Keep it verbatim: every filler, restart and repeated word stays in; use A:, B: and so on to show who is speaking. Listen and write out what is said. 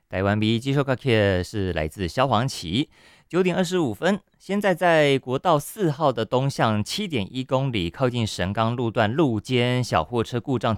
A: 台湾 B 接收 K 是来自萧煌奇，九点二十五分，现在在国道四号的东向七点一公里，靠近神冈路段路肩小货车故障